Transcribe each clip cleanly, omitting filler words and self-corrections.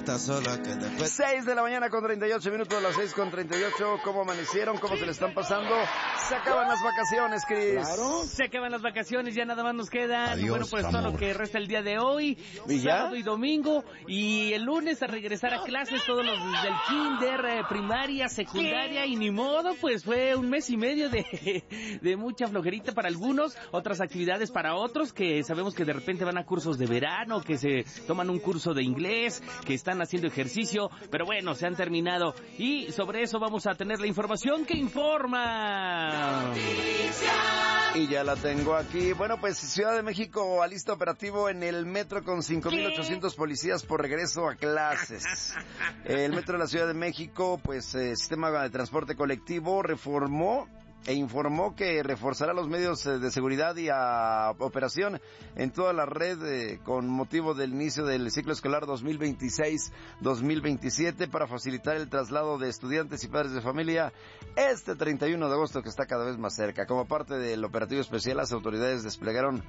sientas sola que después... 6 de la mañana con 38 minutos, las 6 con 38. ¿Cómo amanecieron? ¿Cómo se le están pasando? Se acaban las vacaciones, Cris. Claro. Se acaban las vacaciones, ya nada más nos quedan. Adiós, bueno, pues amor. todo lo que resta el día de hoy, ¿Y ya? sábado y domingo, y el lunes a regresar a clases, todos los del kinder, primaria, secundaria, y ni modo, pues fue un mes y medio de mucha flojerita para algunos, otras actividades para otros, que sabemos que de repente van a cursos de verano, que se toman un curso de inglés, que están haciendo ejercicio, pero bueno, se han terminado. Y sobre eso vamos a tener la información que informa. Y ya la tengo aquí. Bueno, pues Ciudad de México alista operativo en el metro con 5,800 policías por regreso a clases. El metro de la Ciudad de México, pues sistema de transporte colectivo reformó e informó que reforzará los medios de seguridad y operación en toda la red con motivo del inicio del ciclo escolar 2026-2027 para facilitar el traslado de estudiantes y padres de familia este 31 de agosto, que está cada vez más cerca. Como parte del operativo especial, las autoridades desplegarán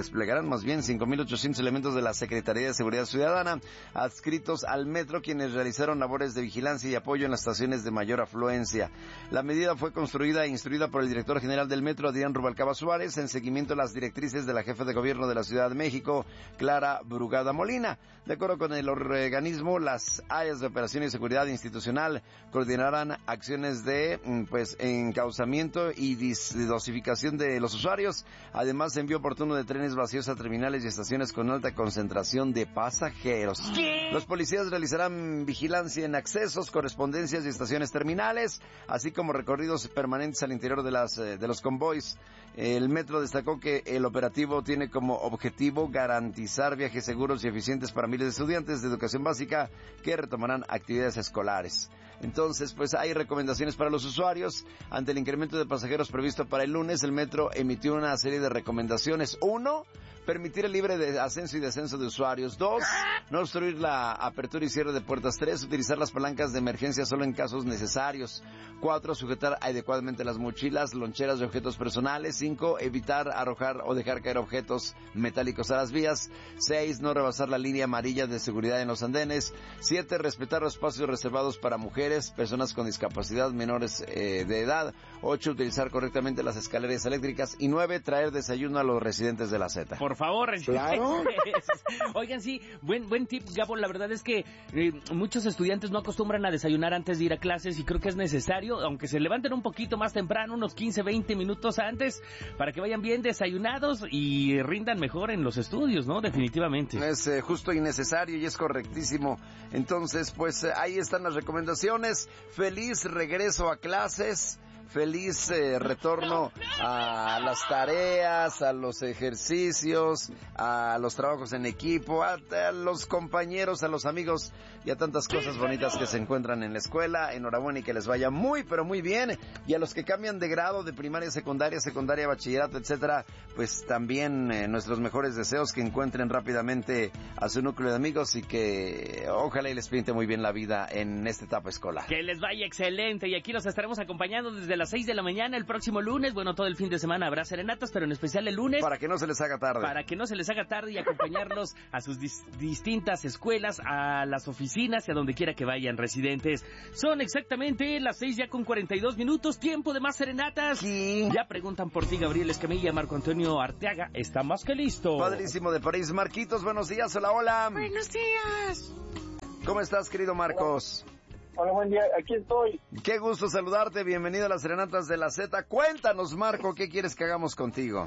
más bien 5,800 elementos de la Secretaría de Seguridad Ciudadana adscritos al metro, quienes realizaron labores de vigilancia y apoyo en las estaciones de mayor afluencia. La medida fue construida e instruida por el director general del metro, Adrián Rubalcaba Suárez, en seguimiento a las directrices de la jefa de gobierno de la Ciudad de México, Clara Brugada Molina. De acuerdo con el organismo, las áreas de operación y seguridad institucional coordinarán acciones de encauzamiento y dosificación de los usuarios. Además, envío oportuno de trenes vacíos a terminales y estaciones con alta concentración de pasajeros. Los policías realizarán vigilancia en accesos, correspondencias y estaciones terminales, así como recorridos permanentes al interior de los convoys. El metro destacó que el operativo tiene como objetivo garantizar viajes seguros y eficientes para miles de estudiantes de educación básica que retomarán actividades escolares. Entonces, pues hay recomendaciones para los usuarios. Ante el incremento de pasajeros previsto para el lunes, el metro emitió una serie de recomendaciones. 1. Permitir el libre de ascenso y descenso de usuarios. 2. No obstruir la apertura y cierre de puertas. 3. Utilizar las palancas de emergencia solo en casos necesarios. 4. Sujetar adecuadamente las mochilas, loncheras de objetos personales. 5. Evitar arrojar o dejar caer objetos metálicos a las vías. 6. No rebasar la línea amarilla de seguridad en los andenes. 7. Respetar los espacios reservados para mujeres, personas con discapacidad, menores de edad. 8. Utilizar correctamente las escaleras eléctricas. Y 9. Traer desayuno a los residentes de la Z. Por favor, claro. Oigan, sí, buen tip, Gabo. La verdad es que muchos estudiantes no acostumbran a desayunar antes de ir a clases, y creo que es necesario, aunque se levanten un poquito más temprano, unos 15, 20 minutos antes, para que vayan bien desayunados y rindan mejor en los estudios, ¿no? Definitivamente. Es justo y necesario, y es correctísimo. Entonces, pues ahí están las recomendaciones. Feliz regreso a clases. Feliz retorno a las tareas, a los ejercicios, a los trabajos en equipo, a los compañeros, a los amigos y a tantas cosas bonitas que se encuentran en la escuela. Enhorabuena y que les vaya muy, pero muy bien. Y a los que cambian de grado de primaria, secundaria, bachillerato, etcétera, pues también nuestros mejores deseos, que encuentren rápidamente a su núcleo de amigos y que ojalá y les pinte muy bien la vida en esta etapa escolar. Que les vaya excelente, y aquí los estaremos acompañando desde las 6 de la mañana el próximo lunes. Bueno, todo el fin de semana habrá serenatas, pero en especial el lunes. Para que no se les haga tarde. Para que no se les haga tarde, y acompañarlos a sus distintas escuelas, a las oficinas y a donde quiera que vayan residentes. Son exactamente las 6 ya con 42 minutos, tiempo de más serenatas. Sí. Ya preguntan por ti, Gabriel Escamilla. Marco Antonio Arteaga está más que listo. Padrísimo de París. Marquitos, buenos días. Hola, hola. Buenos días. ¿Cómo estás, querido Marcos? Hola, buen día, aquí estoy. Qué gusto saludarte, bienvenido a las Serenatas de la Z. Cuéntanos, Marco, ¿qué quieres que hagamos contigo?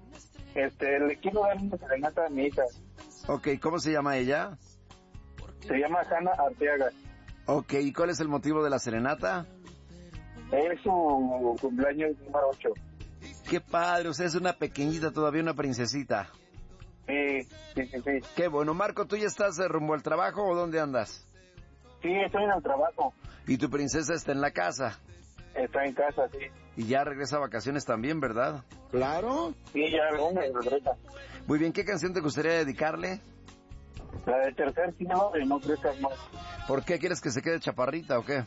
Le quiero dar una serenata a mi hija. Ok, ¿cómo se llama ella? Se llama Hanna Arteaga. Ok, ¿y cuál es el motivo de la serenata? Es su cumpleaños número 8. Qué padre, o sea, es una pequeñita todavía, una princesita. Sí. Qué bueno. Marco, ¿tú ya estás rumbo al trabajo o dónde andas? Sí, estoy en el trabajo. ¿Y tu princesa está en la casa? Está en casa, sí. Y ya regresa a vacaciones también, ¿verdad? Claro. Sí, ya regresa. Muy bien, ¿qué canción te gustaría dedicarle? La de Tercer Sino de No Crezcas Más. ¿Por qué? ¿Quieres que se quede chaparrita o qué?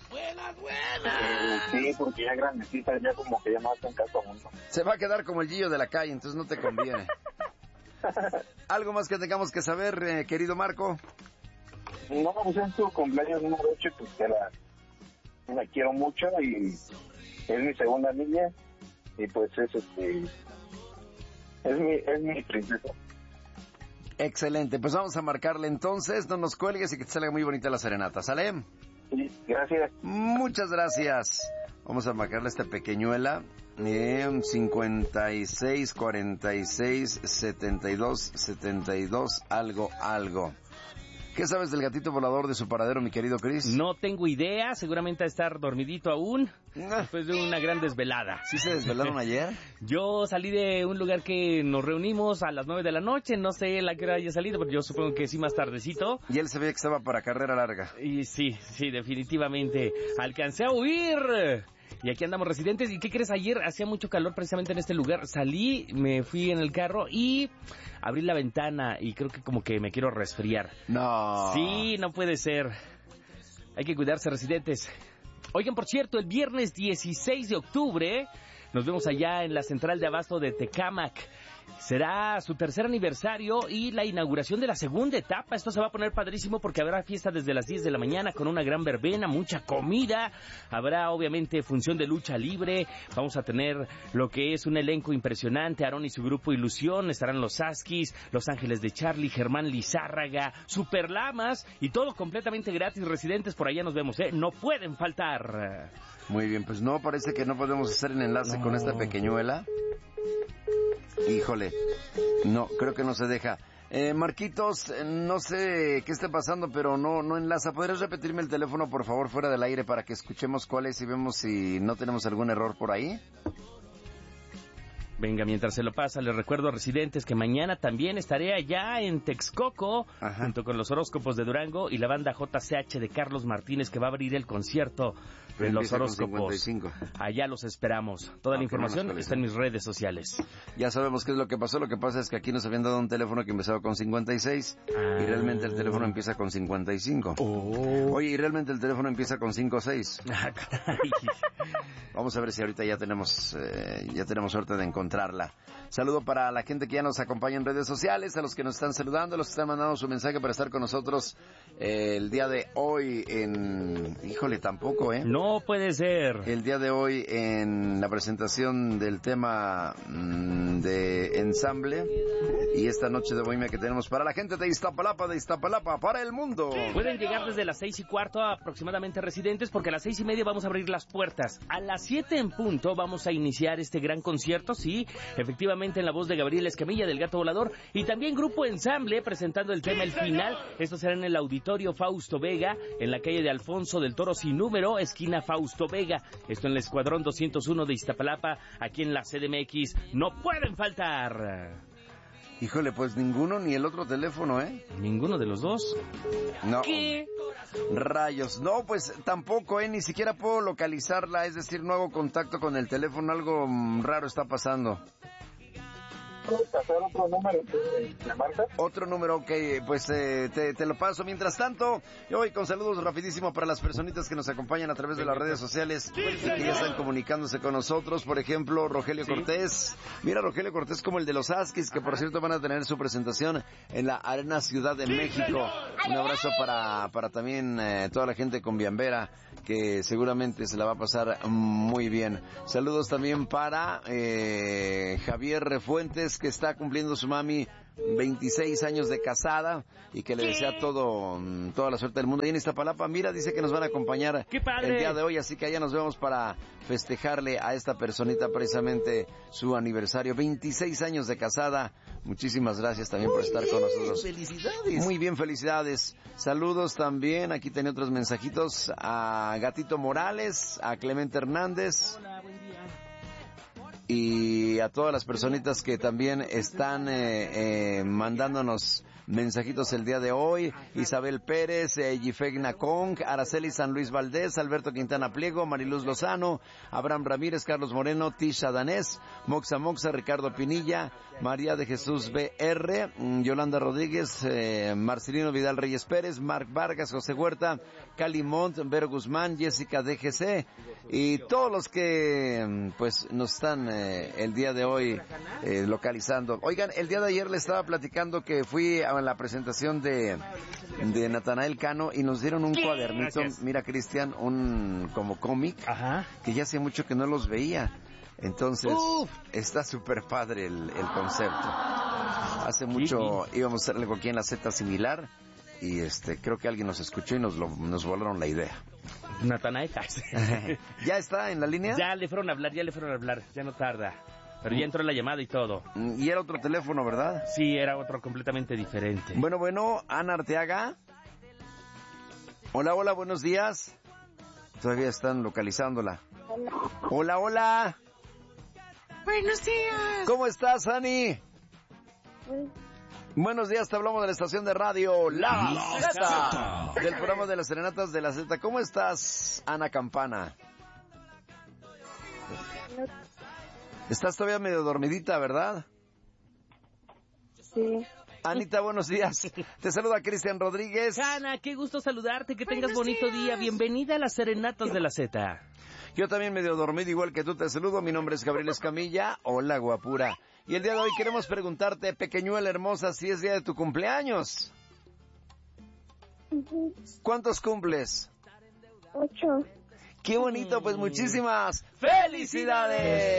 Sí, porque ya grandecita, ya como que ya no está en casa mucho. Se va a quedar como el Gillo de la calle, entonces no te conviene. ¿Algo más que tengamos que saber, querido Marco? No, pues es tu cumpleaños número 8, pues la quiero mucho y es mi segunda niña y pues es mi princesa. Excelente, pues vamos a marcarle entonces, no nos cuelgues y que te salga muy bonita la serenata, ¿sale? Sí, gracias. Muchas gracias. Vamos a marcarle a esta pequeñuela. 56 46 72 72 algo. ¿Qué sabes del gatito volador de su paradero, mi querido Chris? No tengo idea, seguramente a estar dormidito aún, después de una gran desvelada. ¿Sí se desvelaron ayer? Yo salí de un lugar que nos reunimos a las 9 de la noche, no sé a qué hora haya salido, pero yo supongo que sí más tardecito. Y él sabía que estaba para carrera larga. Y sí, definitivamente. Alcancé a huir. Y aquí andamos residentes. ¿Y qué crees? Ayer hacía mucho calor precisamente en este lugar. Salí, me fui en el carro y abrí la ventana y creo que como que me quiero resfriar. No. Sí, no puede ser. Hay que cuidarse, residentes. Oigan, por cierto, el viernes 16 de octubre nos vemos allá en la central de abasto de Tecámac. Será su tercer aniversario y la inauguración de la segunda etapa. Esto se va a poner padrísimo porque habrá fiesta desde las 10 de la mañana con una gran verbena, mucha comida. Habrá obviamente función de lucha libre. Vamos a tener lo que es un elenco impresionante. Aarón y su grupo Ilusión. Estarán los Askis, Los Ángeles de Charlie, Germán Lizárraga, Superlamas y todo completamente gratis. Residentes, por allá nos vemos, ¿eh? No pueden faltar. Muy bien, pues no, parece que no podemos hacer el enlace con esta pequeñuela. Híjole, no, creo que no se deja. Marquitos, no sé qué esté pasando, pero no enlaza. ¿Podrías repetirme el teléfono, por favor, fuera del aire para que escuchemos cuál es y vemos si no tenemos algún error por ahí? Venga, mientras se lo pasa, les recuerdo a residentes que mañana también estaré allá en Texcoco, junto con los horóscopos de Durango y la banda JCH de Carlos Martínez, que va a abrir el concierto de los horóscopos. Allá los esperamos. Toda la información está en mis redes sociales. Ya sabemos qué es lo que pasó. Lo que pasa es que aquí nos habían dado un teléfono que empezaba con 56 y realmente el teléfono empieza con 55. Oye, y realmente el teléfono empieza con 56. Vamos a ver si ahorita ya tenemos suerte de encontrarla. Saludo para la gente que ya nos acompaña en redes sociales, a los que nos están saludando, a los que están mandando su mensaje para estar con nosotros el día de hoy en... Híjole, tampoco, ¿eh? No puede ser. El día de hoy en la presentación del tema de ensamble y esta noche de bohemia que tenemos para la gente de Iztapalapa, para el mundo. Pueden llegar desde las 6:15 aproximadamente, residentes, porque a las 6:30 vamos a abrir las puertas. A las 7 en punto vamos a iniciar este gran concierto, sí, efectivamente en la voz de Gabriel Escamilla del Gato Volador y también Grupo Ensamble presentando el tema El Final. Esto será en el Auditorio Fausto Vega, en la calle de Alfonso del Toro sin número, esquina Fausto Vega. Esto en el Escuadrón 201 de Iztapalapa, aquí en la CDMX. No pueden faltar. Híjole, pues ninguno ni el otro teléfono, ¿eh? ¿Ninguno de los dos? No. ¿Qué? Rayos. No, pues tampoco, ni siquiera puedo localizarla, es decir, no hago contacto con el teléfono, algo raro está pasando. ¿Puedes pasar otro número de marca? Otro número, ok, pues te lo paso. Mientras tanto, yo voy con saludos rapidísimo para las personitas que nos acompañan a través de las redes sociales y que ya están comunicándose con nosotros. Por ejemplo, Rogelio Cortés. Mira, Rogelio Cortés como el de los Askis, que por cierto van a tener su presentación en la Arena Ciudad de México. Un abrazo para también toda la gente con Biambera, que seguramente se la va a pasar muy bien. Saludos también para Javier Refuentes, que está cumpliendo su mami 26 años de casada y que le desea toda la suerte del mundo. Y en Iztapalapa, mira, dice que nos van a acompañar el día de hoy, así que allá nos vemos para festejarle a esta personita precisamente su aniversario. 26 años de casada. Muchísimas gracias también por estar con nosotros. ¡Felicidades! Muy bien, felicidades. Saludos también, aquí tenía otros mensajitos a Gatito Morales, a Clemente Hernández. Hola, buen día. Y a todas las personitas que también están mandándonos mensajitos el día de hoy: Isabel Pérez, Yifegna Kong, Araceli San Luis Valdés, Alberto Quintana Pliego, Mariluz Lozano, Abraham Ramírez, Carlos Moreno, Tisha Danés, Moxa, Ricardo Pinilla, María de Jesús BR, Yolanda Rodríguez, Marcelino Vidal Reyes Pérez, Marc Vargas, José Huerta, Cali Mont, Vero Guzmán, Jessica DGC y todos los que pues nos están el día de hoy localizando. Oigan, el día de ayer le estaba platicando que fui a la presentación de Natanael Cano y nos dieron un cuadernito. Gracias. Mira, Cristian, un como cómic, que ya hace mucho que no los veía. Entonces, está súper padre el concepto. Hace mucho íbamos a hacer algo aquí en la Z similar y creo que alguien nos escuchó y nos volaron la idea. Natanael. ¿Ya está en la línea? Ya le fueron a hablar, ya no tarda. Pero ya entró la llamada y todo. Y era otro teléfono, ¿verdad? Sí, era otro completamente diferente. Bueno, Ana Arteaga. Hola, buenos días. Todavía están localizándola. Hola. Buenos días. ¿Cómo estás, Ani? Buenos días, te hablamos de la estación de radio La Z, del programa de las serenatas de la Z. ¿Cómo estás, Ana Campana? Estás todavía medio dormidita, ¿verdad? Sí. Anita, buenos días. Te saluda Cristian Rodríguez. Ana, qué gusto saludarte, que tengas bonito día. Bienvenida a las serenatas de la Z. Yo también medio dormido, igual que tú, te saludo. Mi nombre es Gabriel Escamilla. Hola, guapura. Y el día de hoy queremos preguntarte, pequeñuela hermosa, si es día de tu cumpleaños. ¿Cuántos cumples? 8. ¡Qué bonito! Pues muchísimas felicidades.